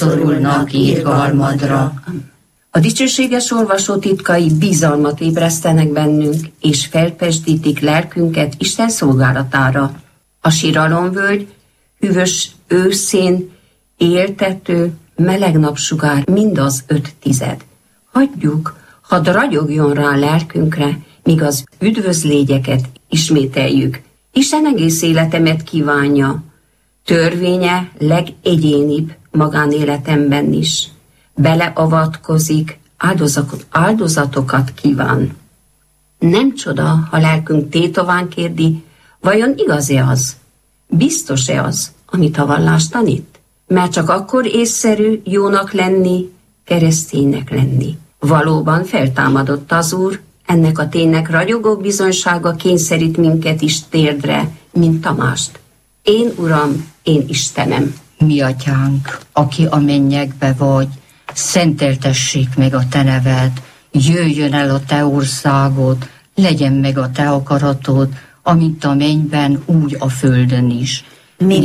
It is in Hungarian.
szorulnak irgalmadra. A dicsőséges olvasó titkai bizalmat ébresztenek bennünk, és felpesdítik lelkünket Isten szolgálatára. A síralomvölgy hűvös őszén éltető meleg napsugár mindaz 5/10. Hagyjuk, hadd ragyogjon rá lelkünkre, míg az üdvözlégyeket ismételjük. Isten egész életemet kívánja, törvénye legegyénibb magánéletemben is. Beleavatkozik, áldozatokat kíván. Nem csoda, ha lelkünk tétován kérdi, vajon igaz-e az? Biztos-e az, amit a vallás tanít? Mert csak akkor észszerű jónak lenni, kereszténynek lenni. Valóban feltámadott az Úr, ennek a ténynek ragyogó bizonysága kényszerít minket is térdre, mint Tamást. Én, Uram, én Istenem. Mi atyánk, aki a mennyekbe vagy, szenteltessék meg a te neved, jöjjön el a te országod, legyen meg a te akaratod, amint a mennyben, úgy a földön is.